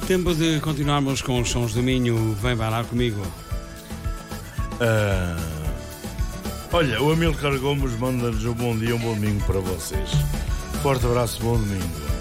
Tempo de continuarmos com os sons do Minho. Vem bailar comigo. Olha, o Amilcar Gomes manda-nos um bom dia, um bom domingo para vocês. Forte abraço, bom domingo.